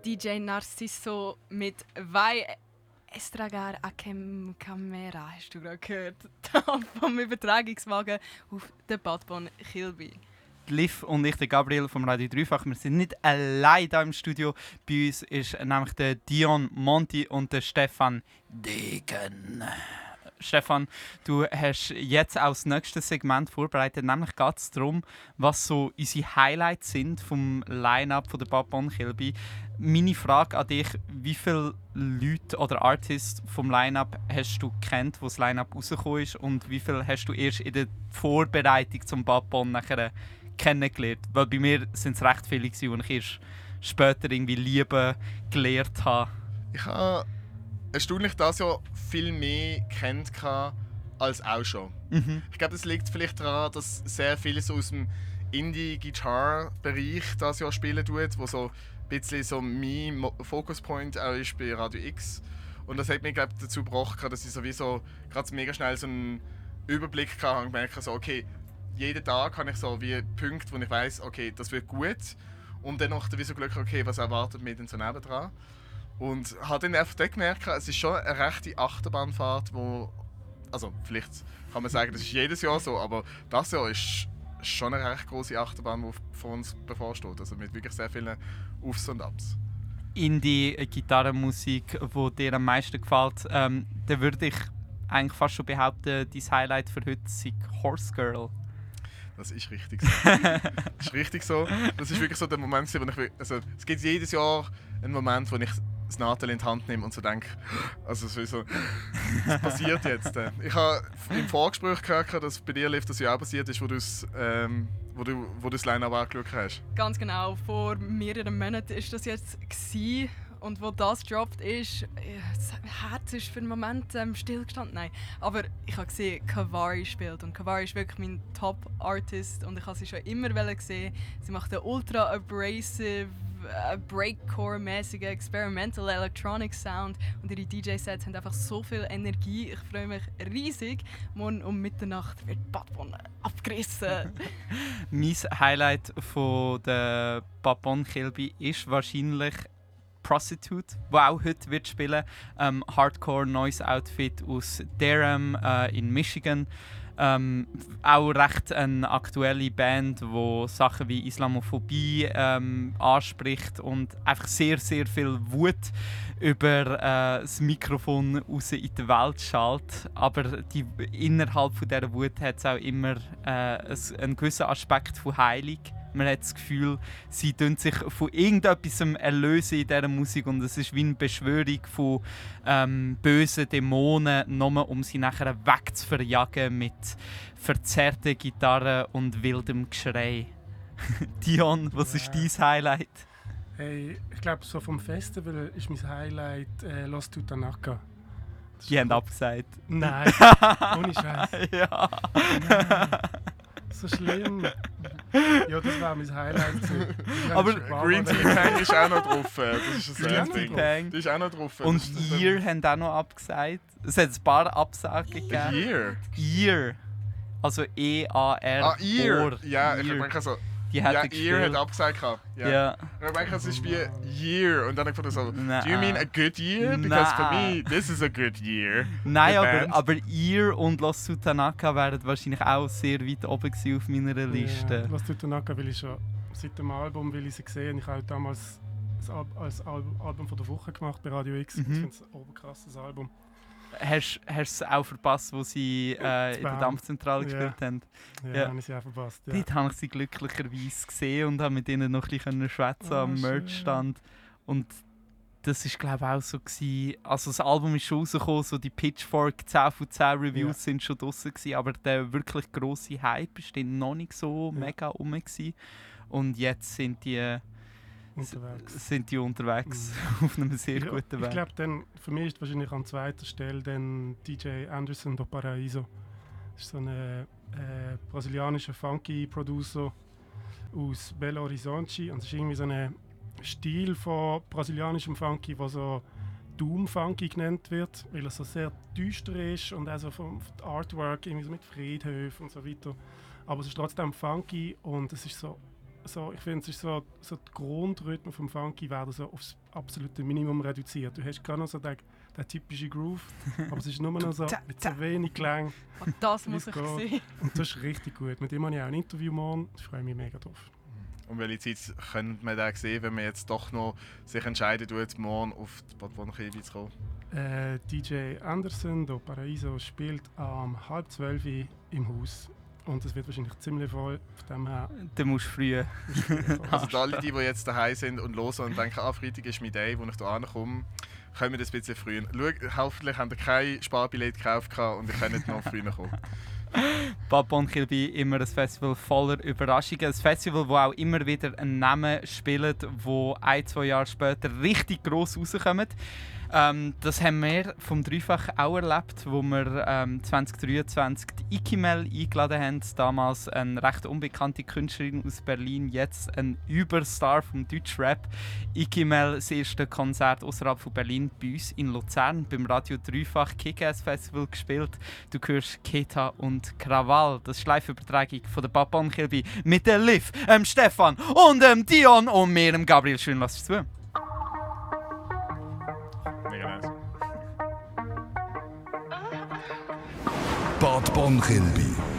DJ Narciso mit «Vai estragar a Camera», hast du gerade gehört, vom Übertragungswagen auf den Badbon Kilby. Liv und ich, der Gabriel vom Radio Dreifach, wir sind nicht allein hier im Studio. Bei uns ist nämlich der Dion Monti und der Stefan Degen. Stefan, du hast jetzt auch das nächste Segment vorbereitet, nämlich geht es darum, was so unsere Highlights sind vom Line-Up von der Badbon Kilby. Meine Frage an dich, wie viele Leute oder Artists vom Line-Up hast du kennt, wo das Line-Up rausgekommen ist, und wie viele hast du erst in der Vorbereitung zum Badbon nachher kennengelernt? Weil bei mir sind es recht viele, die ich erst später irgendwie lieben gelernt habe. Ich habe erstaunlich das Jahr viel mehr kennt als auch schon. Ich glaube, das liegt vielleicht daran, dass sehr viele so aus dem Indie-Guitar-Bereich das Jahr spielen tut, wo so ein bisschen so mein Focus-Point auch ist bei Radio X. Und das hat mich, glaube ich, dazu gebracht, dass ich sowieso gerade mega schnell so einen Überblick hatte und gemerkt so, okay, jeden Tag habe ich so wie Punkte, wo ich weiss, okay, das wird gut. Und dann noch so Glück, okay, was erwartet mich denn so nebendran? Und habe dann einfach gemerkt, es ist schon eine rechte Achterbahnfahrt, wo, also vielleicht kann man sagen, das ist jedes Jahr so, aber das Jahr ist schon eine recht große Achterbahn, die vor uns bevorsteht. Also mit wirklich sehr vielen Aufs und Abs. Indie-Gitarrenmusik, die dir am meisten gefällt, dann würde ich eigentlich fast schon behaupten, dein Highlight für heute sei Horse Girl. Das ist richtig so. Das ist richtig so. Das ist wirklich so der Moment, wo ich, also es gibt jedes Jahr einen Moment, wo ich das Nadel in die Hand nehme und so denke, also so, was passiert jetzt? Ich habe im Vorgespräch gehört, dass bei dir, Liv, das ja auch passiert ist, wo du das Line-Up angeschaut hast. Ganz genau, vor mehreren Monaten war das jetzt gewesen. Und wo das gedroppt ist, das Herz ist für einen Moment stillgestanden. Nein, aber ich habe gesehen, Kavari spielt. Und Kavari ist wirklich mein Top-Artist. Und ich habe sie schon immer gesehen. Sie macht einen ultra abrasive, Breakcore-mäßigen Experimental Electronic Sound. Und ihre DJ-Sets haben einfach so viel Energie. Ich freue mich riesig. Morgen um Mitternacht wird Badbon abgerissen. Mein Highlight von der Badbon Kilby ist wahrscheinlich Prostitute, die auch heute wird spielen. Hardcore neues Outfit aus Durham in Michigan. Auch recht eine aktuelle Band, die Sachen wie Islamophobie anspricht und einfach sehr, sehr viel Wut über das Mikrofon raus in die Welt schallt. Aber innerhalb von dieser Wut hat es auch immer einen gewissen Aspekt von Heilung. Man hat das Gefühl, sie tun sich von irgendetwas erlösen in dieser Musik, und es ist wie eine Beschwörung von bösen Dämonen, nur um sie nachher wegzuverjagen mit verzerrten Gitarren und wildem Geschrei. Dion, was ist dein Highlight? Hey, ich glaube, so vom Festival ist mein Highlight Los Tutanaka. Die haben abgesagt. Nein, ohne Scheiß. Ja. So schlimm. Ja, das war mein Highlight. Aber Green Tea Pang ist auch noch drauf. Das ist ein Green Ding. Tea Pang. Die ist auch noch drauf. Und Year haben auch noch abgesagt. Es hat ein paar Absagen gegeben. Year? Year. Also E-A-R. Ah, Year. Ja, ich denke so. Die Ja, hätte Year hat gespielt. abgesagt. Ja. Ich denke, es ist wie Year. Und dann habe ich gedacht so, Nein. do you mean a good year? Because for Nein. me, this is a good year. Nein, The band. aber Year und Los Tutanaka wären wahrscheinlich auch sehr weit oben gewesen auf meiner Liste. Ja, Los Tutanaka will ich schon seit dem Album will ich sie sehen. Ich habe damals das Album von der Woche gemacht bei Radio X. Ich finde es ein oberkrasses Album. Hast du es auch verpasst, wo sie in der Dampfzentrale gespielt haben? Ja, habe ich sie auch verpasst. Ja. Dort habe ich sie glücklicherweise gesehen und habe mit ihnen noch ein bisschen schwätzen am schön. Merchstand. Und das war, glaube ich, auch so gewesen. Also das Album ist schon rausgekommen, so die Pitchfork 10 von 10 Reviews sind schon draussen gewesen, aber der wirklich grosse Hype ist dann noch nicht so mega rum gewesen. Und jetzt sind die unterwegs auf einem sehr guten Weg. Ich glaube, dann für mich ist wahrscheinlich an zweiter Stelle dann DJ Anderson do Paraíso. Das ist so ein brasilianischer Funky-Producer aus Belo Horizonte. Und es ist irgendwie so ein Stil von brasilianischem Funky, der so Doom Funky genannt wird, weil er so sehr düster ist und auch so vom Artwork irgendwie so mit Friedhöfen und so weiter. Aber es ist trotzdem funky und es ist so so, ich finde, es ist so die Grundrhythmen vom Funky werden so aufs absolute Minimum reduziert. Du hast gar noch so den typischen Groove, aber es ist nur noch so mit so wenig Klang. Und das muss ich sehen. Und das ist richtig gut. Mit dem habe ich auch ein Interview morgen. Ich freue mich mega drauf. Und welche Zeit könnte man da sehen, wenn man jetzt doch noch sich entscheiden tut, morgen auf die Bad Bonn-Kilby zu kommen? DJ Anderson do Paraíso spielt am 11:30 im Haus. Und es wird wahrscheinlich ziemlich voll. Von dem her. Du musst früh. Also alle, die jetzt daheim sind und hören und denken, Freitag ist mein Day, wo ich hier ankomme, kommen wir ein bisschen früher. Hoffentlich habt ihr kein Sparbillett gekauft und ihr könnt noch früher kommen. Bad Bonn-Kilby immer ein Festival voller Überraschungen. Ein Festival, das auch immer wieder einen Namen spielt, wo 1-2 Jahre später richtig gross rauskommt. Das haben wir vom Dreifach auch erlebt, wo wir 2023 die Ikimel eingeladen haben. Damals eine recht unbekannte Künstlerin aus Berlin, jetzt ein Überstar vom Deutschrap. Ikimel, das erste Konzert außerhalb von Berlin, bei uns in Luzern beim Radio Dreifach Kick-Ass Festival gespielt. Du hörst Keta und Krawall. Das ist Live-Übertragung von der Bad Bonn-Kilby mit der Liv, Stefan und Dion und mir, Gabriel. Schön, lass es zu. Bad Bonn-Kilby.